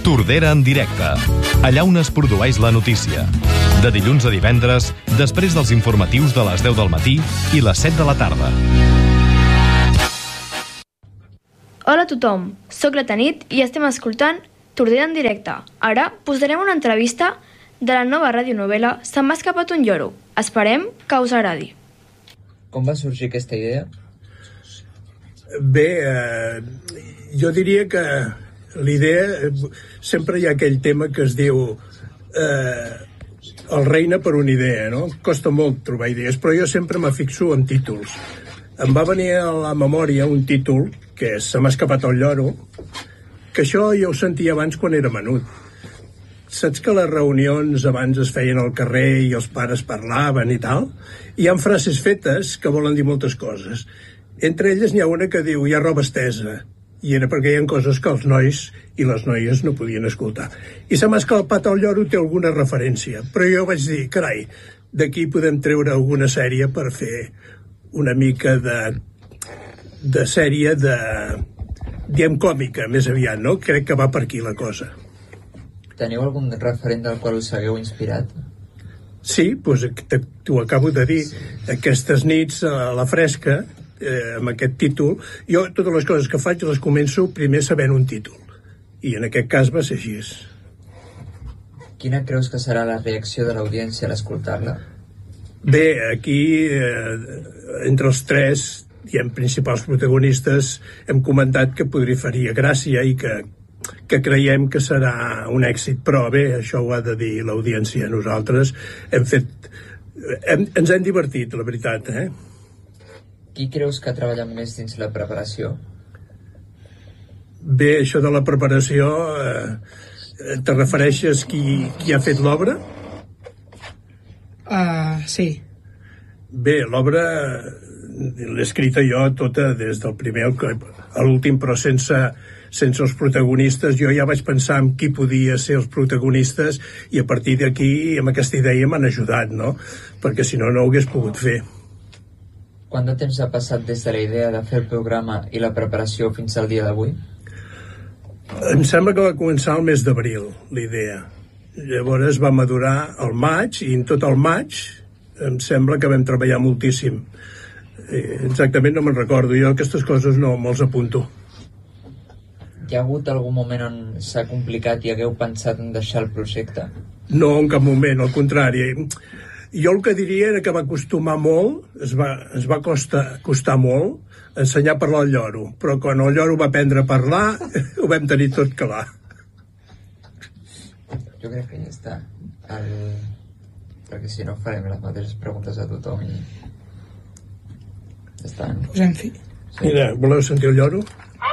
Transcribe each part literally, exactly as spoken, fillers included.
Tordera en directe, allà on es produeix la notícia. De dilluns a divendres, després dels informatius de les deu del matí i les set de la tarda. Hola a tothom, soc la Tanit i estem escoltant Tordera en directe. Ara posarem una entrevista de la nova radionovel·la Se m'ha escapat un lloro. Esperem que us agradi. Com va sorgir aquesta idea? Bé, eh, jo diria que l'idea, sempre hi ha aquell tema que es diu eh, el reina per una idea, no? Costa molt trobar idees, però jo sempre me fixo en títols. Em va venir a la memòria un títol, que és Se m'ha escapat el lloro, que això jo ho sentia abans quan era menut. Saps que les reunions abans es feien al carrer i els pares parlaven i tal? Hi ha frases fetes que volen dir moltes coses. Entre elles n'hi ha una que diu hi ha roba estesa, i era perquè hi ha coses que els nois i les noies no podien escoltar. I Se m'ha escapat el lloro té alguna referència, però jo vaig dir, carai, d'aquí podem treure alguna sèrie per fer una mica de, de sèrie de, diem còmica, més aviat, no? Crec que va per aquí la cosa. Teniu algun referent del qual us hagueu inspirat? Sí, doncs t'ho acabo de dir. Aquestes nits a la fresca, eh, amb aquest títol, jo totes les coses que faig les començo primer sabent un títol. I en aquest cas va ser així. Quina creus que serà la reacció de l'audiència a l'escoltar-la? Bé, aquí, eh, entre els tres, diem, principals protagonistes, hem comentat que podria faria gràcia i que que creiem que serà un èxit, però bé, això ho ha de dir l'audiència. Nosaltres hem fet... Hem, ens hem divertit, la veritat, eh? Qui creus que ha treballat més dins la preparació? Bé, això de la preparació... Eh, te refereixes qui, qui ha fet l'obra? Uh, sí. Bé, l'obra l'he escrita jo tota des del primer a l'últim, però sense... sense els protagonistes. Jo ja vaig pensar en qui podia ser els protagonistes i a partir d'aquí, amb aquesta idea, m'han ajudat, no? Perquè si no, no ho hagués pogut fer. Quant de temps ha passat des de la idea de fer el programa i la preparació fins al dia d'avui? Em sembla que va començar el mes d'abril, la idea. Llavors va madurar al maig, i en tot el maig em sembla que vam treballar moltíssim. Exactament no me'n recordo. Jo aquestes coses no me'ls apunto. Hi ha hagut algun moment on s'ha complicat i hagueu pensat en deixar el projecte? No, en cap moment, al contrari. Jo el que diria era que va costumar molt, es va, es va costar, costar molt, ensenyar a parlar al lloro, però quan el lloro va aprendre a parlar, ho vam tenir tot clar. Jo crec que ja està. El... Perquè si no farem les mateixes preguntes a tothom i... Ja està. Pues en fi. Sí. Mira, voleu sentir el lloro?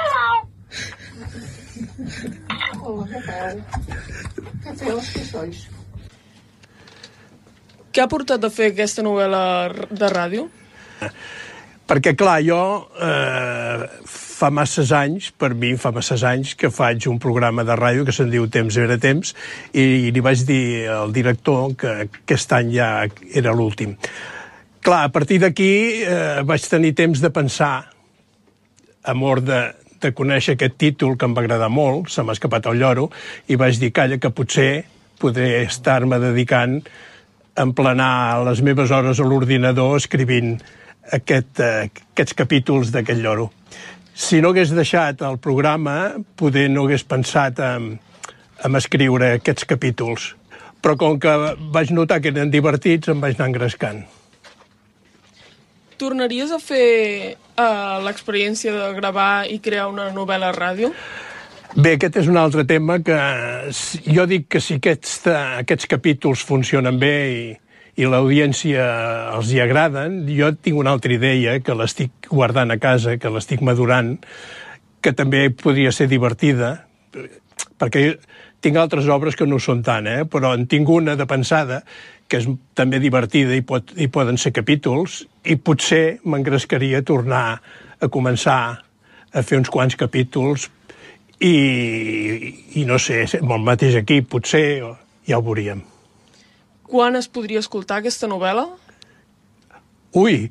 Què ha portat a fer aquesta novel·la de ràdio? Perquè, clar, jo eh, fa masses anys, per mi fa masses anys, que faig un programa de ràdio que se'n diu Temps era temps, i li vaig dir al director que aquest any ja era l'últim. Clar, a partir d'aquí eh, vaig tenir temps de pensar, amor de... de conèixer aquest títol que em va agradar molt, Se m'ha escapat el lloro, i vaig dir, calla, que potser podré estar-me dedicant a emplenar les meves hores a l'ordinador escrivint aquest, eh, aquests capítols d'aquest lloro. Si no hagués deixat el programa, poder no hagués pensat en, en escriure aquests capítols. Però com que vaig notar que eren divertits, em vaig anar engrescant. Tornaries a fer uh, l'experiència de gravar i crear una novel·la a ràdio? Bé, aquest és un altre tema que jo dic que si aquests, aquests capítols funcionen bé i, i l'audiència els hi agraden, jo tinc una altra idea que l'estic guardant a casa, que l'estic madurant, que també podria ser divertida, perquè tinc altres obres que no ho són tant, eh? Però en tinc una de pensada que és també divertida i, pot, i poden ser capítols, i potser m'engrescaria a tornar a començar a fer uns quants capítols i, i no sé, amb el mateix equip, potser, ja ho veuríem. Quan es podria escoltar aquesta novel·la? Ui,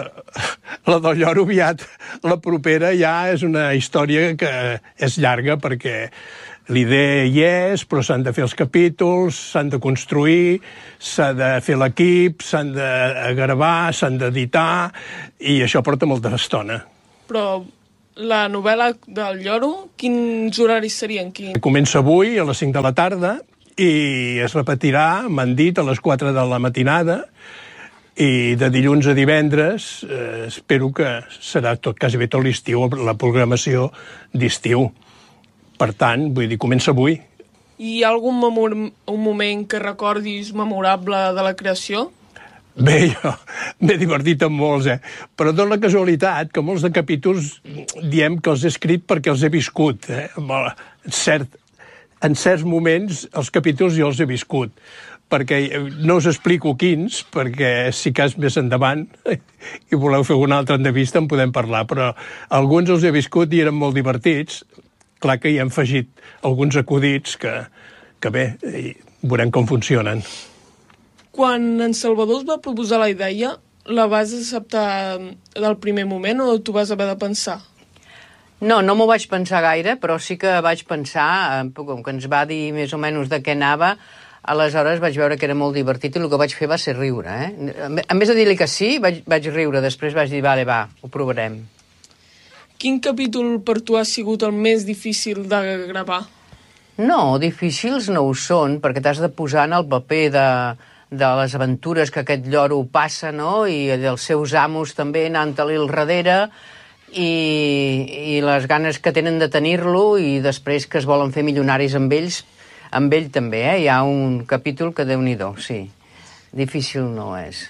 la del lloro aviat, la propera ja és una història que és llarga perquè l'idea hi és, però s'han de fer els capítols, s'han de construir, s'ha de fer l'equip, s'han de gravar, s'han d'editar, i això porta molta estona. Però la novel·la del lloro, quins horaris serien? Quin... Comença avui a les cinc de la tarda i es repetirà, m'han dit, a les quatre de la matinada, i de dilluns a divendres eh, espero que serà tot, quasi bé tot l'estiu, la programació d'estiu. Per tant, vull dir, comença avui. I hi ha algun memor un moment que recordis memorable de la creació? Bé, jo m'he divertit amb molts, eh? Però dona la casualitat que molts de capítols diem que els he escrit perquè els he viscut, eh? En, cert, en certs moments els capítols jo els he viscut, perquè no us explico quins, perquè si cas més endavant i voleu fer una altra entrevista en podem parlar, però alguns els he viscut i eren molt divertits. Clar que hi hem afegit alguns acudits que, que bé, veurem com funcionen. Quan en Salvador es va proposar la idea, la vas acceptar del primer moment o t'ho vas haver de pensar? No, no m'ho vaig pensar gaire, però sí que vaig pensar, com que ens va dir més o menys de què anava, aleshores vaig veure que era molt divertit i el que vaig fer va ser riure. Eh? En vez de dir-li que sí, vaig, vaig riure. Després vaig dir, vale, va, ho provarem. Quin capítol per tu ha sigut el més difícil de gravar? No, difícils no ho són, perquè t'has de posar en el paper de, de les aventures que aquest lloro passa, no? I dels seus amos també anant-li al darrere, i, i les ganes que tenen de tenir-lo, i després que es volen fer milionaris amb ells. Amb ell també, eh? Hi ha un capítol que Déu-n'hi-do, sí. Difícil no és.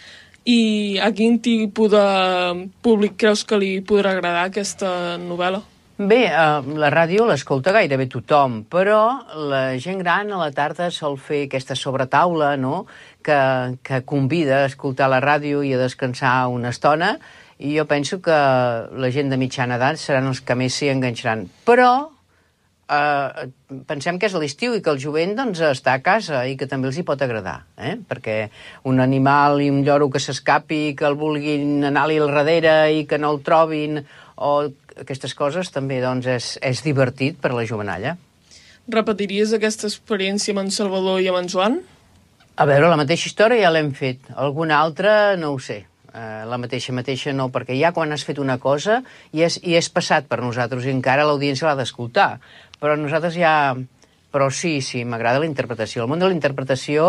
I a quin tipus de públic creus que li podrà agradar aquesta novel·la? Bé, eh, la ràdio l'escolta gairebé tothom, però la gent gran a la tarda sol fer aquesta sobretaula, no?, que, que convida a escoltar la ràdio i a descansar una estona, i jo penso que la gent de mitjana edat seran els que més s'hi enganxaran. Però Uh, pensem que és l'estiu i que el jovent doncs, està a casa i que també els hi pot agradar, eh? Perquè un animal i un lloro que s'escapi, que el vulguin anar-li al darrere i que no el trobin, o aquestes coses també doncs, és, és divertit per a la jovenalla. Repetiries aquesta experiència amb en Salvador i amb en Joan? A veure, la mateixa història ja l'hem fet. Alguna altra no ho sé. Uh, la mateixa mateixa no, perquè ja quan has fet una cosa i és, i és passat per nosaltres i encara l'audiència l'ha d'escoltar. Però nosaltres ja... Però sí, sí, m'agrada la interpretació. El món de la interpretació,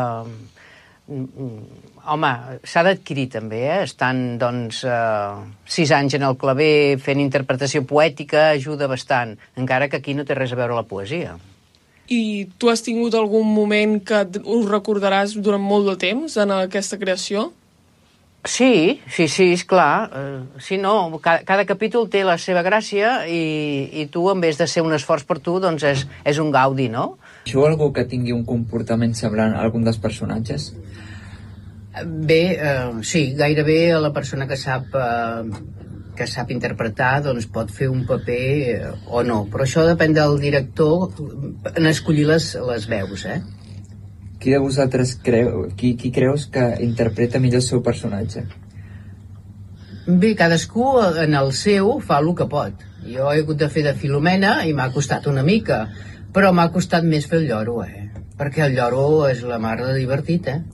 eh, home, s'ha d'adquirir també, eh? Estan, doncs, eh, sis anys en el claver fent interpretació poètica ajuda bastant, encara que aquí no té res a veure la poesia. I tu has tingut algun moment que us recordaràs durant molt de temps en aquesta creació? Sí, sí, sí, esclar. Uh, sí, no, cada, cada capítol té la seva gràcia i, i tu, en vez de ser un esforç per tu, doncs és, és un gaudi, no? Això algú que tingui un comportament semblant a algun dels personatges? Bé, uh, sí, gairebé la persona que sap, uh, que sap interpretar doncs pot fer un paper uh, o no, però això depèn del director en escollir les, les veus, eh? Qui de vosaltres creu, qui, qui creus que interpreta millor el seu personatge? Bé, cadascú en el seu fa el que pot. Jo he hagut de fer de Filomena i m'ha costat una mica, però m'ha costat més fer el lloro, eh? Perquè el lloro és la mar de divertit, eh?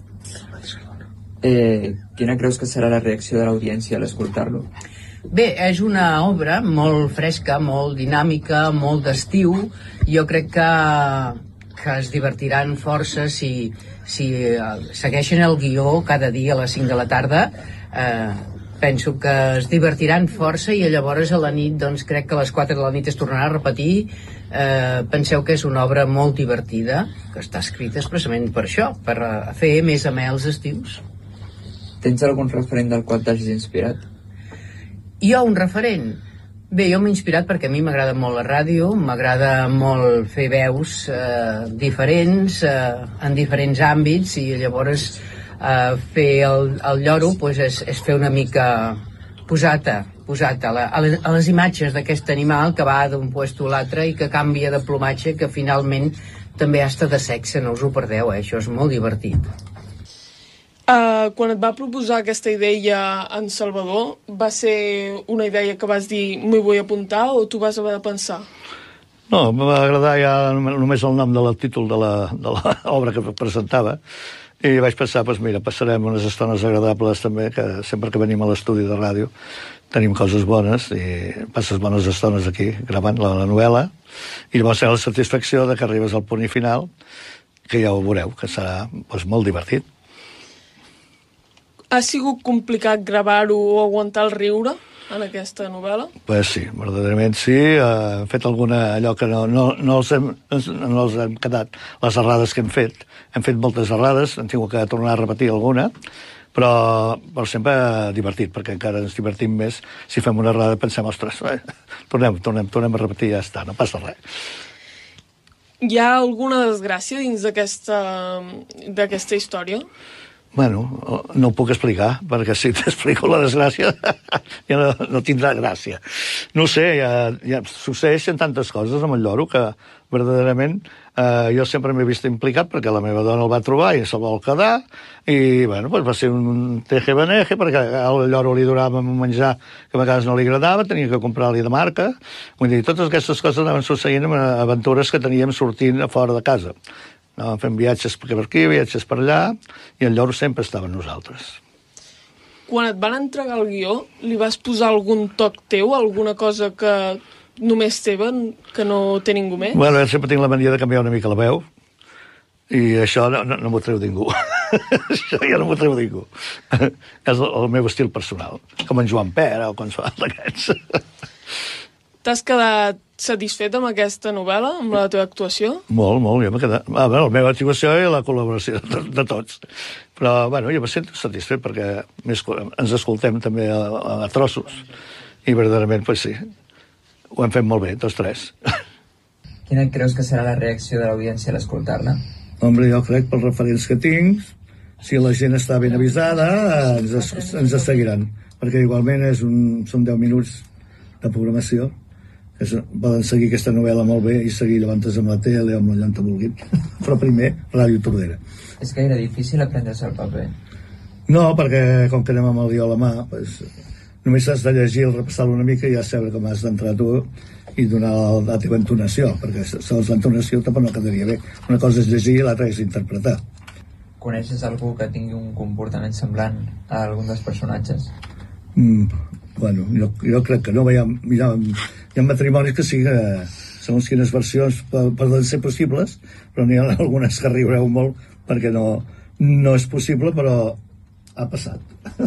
eh? Quina creus que serà la reacció de l'audiència a l'escoltar-lo? Bé, és una obra molt fresca, molt dinàmica, molt d'estiu. Jo crec que que es divertiran força si, si segueixen el guió cada dia a les cinc de la tarda. Eh, penso que es divertiran força i llavors a la nit, doncs crec que a les quatre de la nit es tornarà a repetir. Eh, penseu que és una obra molt divertida, que està escrita expressament per això, per fer més amè els estius. Tens algun referent del qual t'hagis inspirat? Jo, un referent? Bé, jo m'he inspirat perquè a mi m'agrada molt la ràdio, m'agrada molt fer veus eh, diferents, eh, en diferents àmbits, i llavors eh, fer el, el lloro pues, és, és fer una mica posat-te posat a, la, a, les, a les imatges d'aquest animal que va d'un puesto a l'altre i que canvia de plomatge, que finalment també està de sexe, no us ho perdeu, eh? Això és molt divertit. Uh, quan et va proposar aquesta idea en Salvador, va ser una idea que vas dir m'hi vull apuntar o tu vas haver de pensar? No, em va agradar ja només el nom del títol de l'obra que presentava i vaig pensar, doncs mira, passarem unes estones agradables també, que sempre que venim a l'estudi de ràdio tenim coses bones i passes bones estones aquí gravant la, la novel·la i llavors serà la satisfacció de que arribes al punt i final, que ja ho veureu, que serà doncs, molt divertit. Ha sigut complicat gravar-ho o aguantar el riure en aquesta novel·la? Pues sí, verdaderament sí. Hem fet alguna allò que no, no, no, els hem, no els hem quedat, les errades que hem fet. Hem fet moltes errades, hem tingut que tornar a repetir alguna, però, però sempre divertit, perquè encara ens divertim més. Si fem una errada pensem, ostres, eh, tornem, tornem, tornem a repetir i ja està, no passa res. Hi ha alguna desgràcia dins d'aquesta d'aquesta història? Bueno, no ho puc explicar, perquè si t'explico la desgràcia ja no, no tindrà gràcia. No sé, ja, ja succeeixen tantes coses amb el lloro que verdaderament eh, jo sempre m'he vist implicat perquè la meva dona el va trobar i se'l vol quedar i bueno, doncs va ser un teje-beneje perquè al lloro li donava un menjar que a vegades no li agradava, tenia que comprar-li de marca. Vull dir, totes aquestes coses anaven succeint amb aventures que teníem sortint a fora de casa. Anàvem fent viatges per aquí, viatges per allà, i el lloro sempre estava amb nosaltres. Quan et van entregar el guió, li vas posar algun toc teu, alguna cosa que només teva, que no té ningú més? Bueno, jo sempre tinc la mania de canviar una mica la veu, i això no, no, no m'ho treu ningú. Això ja no m'ho treu ningú. És el, el meu estil personal, com en Joan Pere o qualsevol d'aquests. T'has quedat satisfet amb aquesta novel·la, amb la teva actuació? Molt, molt, jo m'he quedat... Ah, bueno, la meva actuació i la col·laboració de, de tots. Però, bueno, jo me sento satisfet perquè més, ens escoltem també a, a trossos. I verdaderament, pues sí, ho hem fet molt bé, tots tres. Quina creus que serà la reacció de l'audiència a l'escoltar-la? Hombre, jo crec, pels referents que tinc, si la gent està ben avisada, ens, ens seguiran. Perquè igualment és un, són deu minuts de programació. És, poden seguir aquesta novel·la molt bé i seguir llevantes amb la tele o amb allà on te vulguin. Però primer, Ràdio Tordera. És gaire difícil aprendre-se el paper? No, perquè com que anem amb el guió a la mà, pues, només has de llegir, repassar-lo una mica i ja saber com has d'entrar tu i donar la teva entonació, perquè segons l'entonació tampoc no quedaria bé. Una cosa és llegir i l'altra és interpretar. Coneixes algú que tingui un comportament semblant a algun dels personatges? Mm, bueno, jo, jo crec que no. Hi ha, hi ha, hi ha matrimonis que sí que, segons quines versions poden ser possibles, però n'hi ha algunes que riureu molt perquè no, no és possible, però ha passat.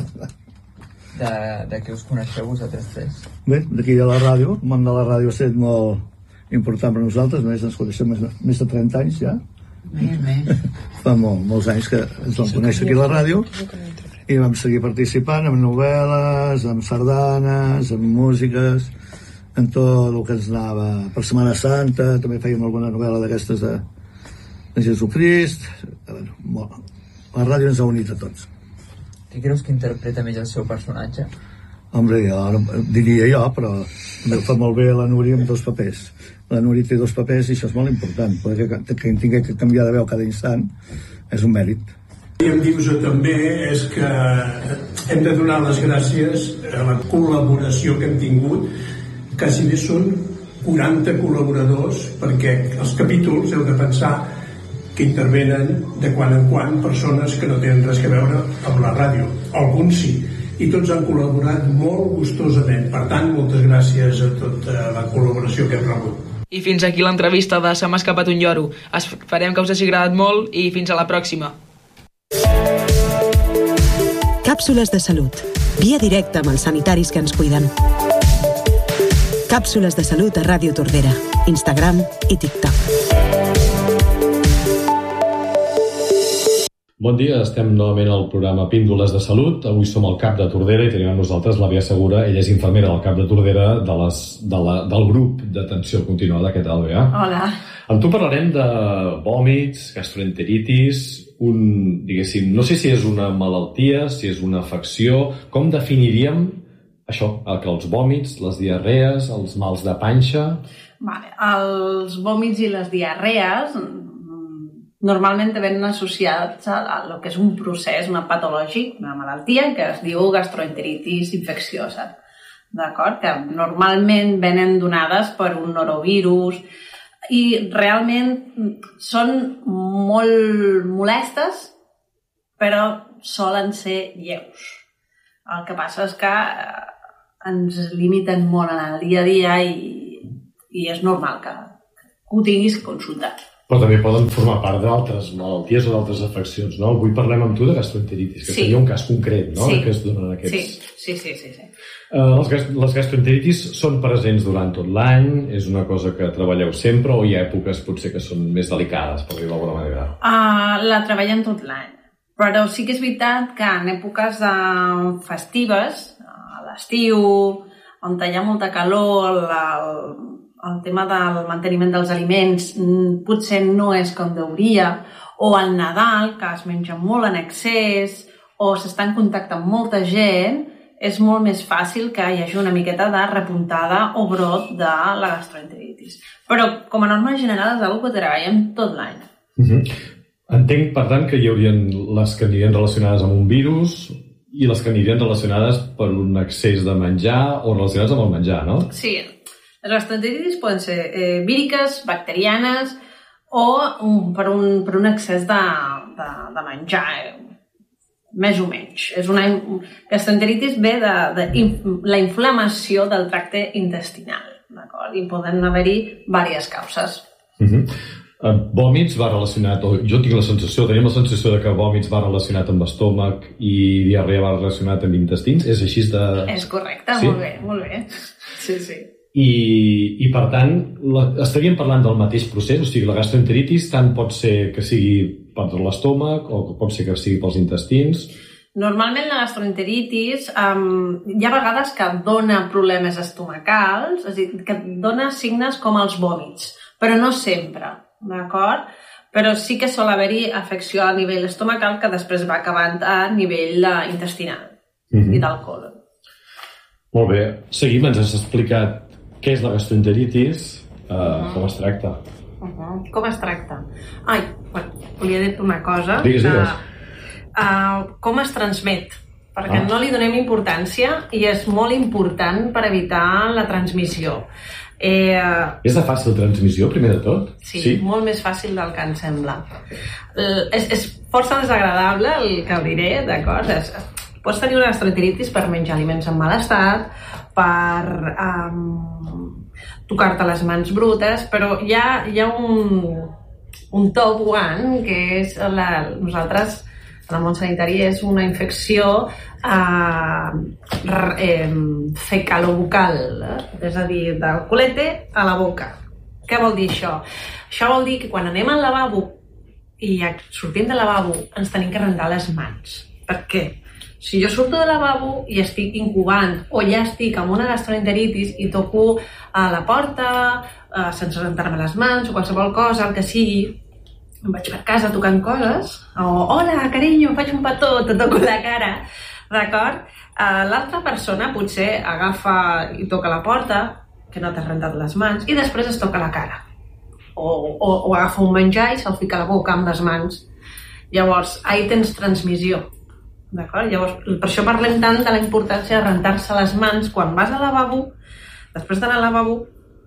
De, de què us coneixeu vosaltres tres? Bé, d'aquí a la ràdio, el món de la ràdio ha estat molt important per nosaltres, només ens coneixem més, més de trenta anys ja. Més, més. Fa molt, molts anys que ens vam conèixer aquí a la ràdio i vam seguir participant en novel·les, en sardanes, en músiques, en tot el que ens anava per Setmana Santa, també fèiem alguna novel·la d'aquestes de, de Jesucrist. Bueno, molt. La ràdio ens ha unit a tots. Qui creus que interpreta més el seu personatge? Hombre, jo diria jo, però em fa molt bé la Núria amb dos papers. La Núria té dos papers i això és molt important, perquè que, que tingui que canviar de veu cada instant és un mèrit. I em dius també és que hem de donar les gràcies a la col·laboració que hem tingut. Quasi bé són quaranta col·laboradors, perquè els capítols heu de pensar que intervenen de quan en quan persones que no tenen res a veure amb la ràdio. Alguns sí, i tots han col·laborat molt gustosament. Per tant, moltes gràcies a tota la col·laboració que hem rebut. I fins aquí l'entrevista de Se m'ha escapat un lloro. Esperem que us hagi agradat molt i fins a la pròxima. Càpsules de salut. Via directa amb els sanitaris que ens cuiden. Càpsules de salut a Ràdio Tordera, Instagram i TikTok. Bon dia, estem novament al programa Píndoles de Salut. Avui som al CAP de Tordera i tenim amb nosaltres la Bea Segura. Ella és infermera del CAP de Tordera de les, de la, del grup d'atenció continuada. Què tal, Bea? Hola. Amb tu parlarem de vòmits, gastroenteritis, un, diguéssim, no sé si és una malaltia, si és una afecció. Com definiríem això, que els vòmits, les diarrees, els mals de panxa... Vale. Els vòmits i les diarrees normalment venen associats a el que és un procés, una patològic, una malaltia que es diu gastroenteritis infecciosa, d'acord? Que normalment venen donades per un norovirus i realment són molt molestes, però solen ser lleus. El que passa és que ens limiten molt en el dia a dia i, i és normal que, que ho tinguis que consultar. Però també poden formar part d'altres malalties o d'altres afeccions, no? Avui parlem amb tu de gastroenteritis, que sí. seria un cas concret, no? Sí. Que es donen aquests... Sí, sí, sí. sí, sí. Uh, les, les gastroenteritis són presents durant tot l'any? És una cosa que treballeu sempre o hi ha èpoques potser que són més delicades, per dir-ho d'alguna manera? Uh, la treballem tot l'any. Però sí que és veritat que en èpoques uh, festives, a l'estiu, on hi ha molta calor, el, el, el tema del manteniment dels aliments potser no és com deuria, o al Nadal, que es menja molt en excés, o s'està en contacte amb molta gent, és molt més fàcil que hi hagi una miqueta de repuntada o brot de la gastroenteritis. Però, com a norma general, és una cosa que treballem tot l'any. Uh-huh. Entenc, per tant, que hi haurien les que anirien relacionades amb un virus i les que anirien relacionades per un excés de menjar o relacionades amb el menjar, no? Sí. Les gastroenteritis poden ser eh, víriques, bacterianes o um, per, un, per un excés de, de, de menjar, eh, més o menys. És una gastroenteritis ve de, de inf, la inflamació del tracte intestinal, d'acord? I poden haver-hi diverses causes. Uh-huh. Uh, vòmits va relacionat, o jo tinc la sensació, tenim la sensació de que vòmits va relacionat amb estómac i diarrea va relacionat amb intestins, és així de... És correcte, sí? molt bé, molt bé. Sí, sí. I, i per tant, la, estaríem parlant del mateix procés, o sigui, la gastroenteritis tant pot ser que sigui per l'estómac o pot ser que sigui pels intestins. Normalment la gastroenteritis um, hi ha vegades que dona problemes estomacals, és a dir, que dona signes com els vòmits, però no sempre. D'acord? Però sí que sol haver-hi afecció a nivell estomacal que després va acabant a nivell intestinal mm-hmm. i del colon. Molt bé. Seguim, ens has explicat què és la gastroenteritis, uh, uh-huh. com es tracta. Uh-huh. Com es tracta? Ai, bueno, volia dir una cosa. Digues, digues. Uh, uh, com es transmet? Perquè ah. no li donem importància i és molt important per evitar la transmissió. Eh, és de fàcil transmissió, primer de tot? Sí, sí, molt més fàcil del que em sembla. El, és, és força desagradable el que ho diré, d'acord? És, pots tenir una gastroenteritis per menjar aliments en mal estat, per um, tocar-te les mans brutes, però hi ha, hi ha un, un top one, que és la, nosaltres, en el món sanitari, és una infecció eh, eh, fecalobucal, eh? És a dir, del culete a la boca. Què vol dir això? Això vol dir que quan anem al lavabo i sortim del lavabo ens tenim que rentar les mans. Per què? Si jo surto del lavabo i estic incubant o ja estic amb una gastroenteritis i toco a la porta eh, sense rentar-me les mans o qualsevol cosa, el que sigui, em vaig per casa tocant coses, o hola, carinyo, faig un petó, te toco la cara, d'acord? Uh, l'altra persona potser agafa i toca la porta, que no t'has rentat les mans, i després es toca la cara. O, o, o agafa un menjar i se'l fica a la boca amb les mans. Llavors, ahí tens transmissió, d'acord? Llavors, per això parlem tant de la importància de rentar-se les mans quan vas al lavabo, després d'anar al lavabo,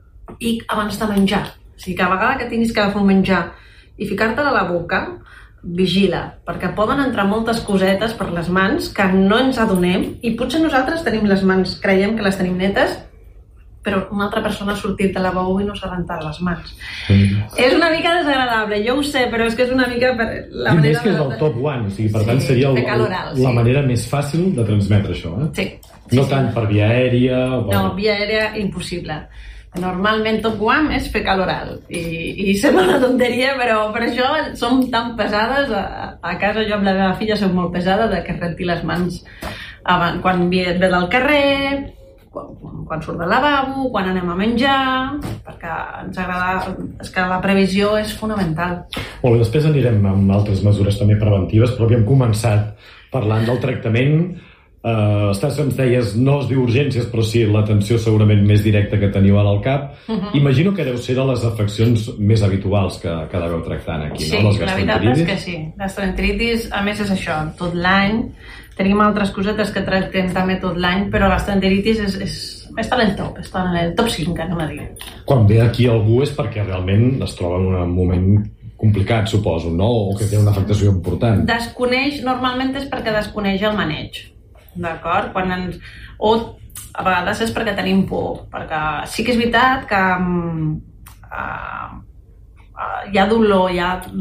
i abans de menjar. O sigui, cada vegada que tinguis que agafar un menjar i ficar-te-la a la boca, vigila, perquè poden entrar moltes cosetes per les mans que no ens adonem i potser nosaltres tenim les mans, creiem que les tenim netes, però una altra persona ha sortit de la lavabo i no s'ha rentat les mans. Mm. És una mica desagradable, jo ho sé, però és que és una mica... Per la I manera més que és el top one, o sigui, per sí, tant seria el, oral, la sí. manera més fàcil de transmetre això, eh? Sí. No sí, tant sí. per via aèria... O per... No, via aèria impossible. Normalment top one és fecal oral i, i sembla una tonteria, però per això som tan pesades a, a casa. Jo amb la meva filla som molt pesada de que renti les mans abans, quan ve del carrer, quan, quan surt del lavabo, quan anem a menjar, perquè ens agrada, és que la previsió és fonamental. Molt bé, després anirem amb altres mesures també preventives, però havíem començat parlant del tractament Uh, estàs, ens deies, no es diu urgències, però sí, l'atenció segurament més directa que teniu ara al cap. Uh-huh. Imagino que deu ser de les afeccions més habituals que, que deveu tractant aquí, sí, no? Sí, la veritat és que sí. Gastroenteritis, a més, és això, tot l'any. Tenim altres cosetes que tractem també tot l'any, però gastroenteritis és, és, està en el top, està en el top cinc, anem a dir. Quan ve aquí algú és perquè realment es troba en un moment complicat, suposo, no? O que té una afectació important. Desconeix, normalment és perquè desconeix el maneig. D'acord? Quan ens... O a vegades és perquè tenim por, perquè sí que és veritat que uh, uh, hi ha dolor, hi ha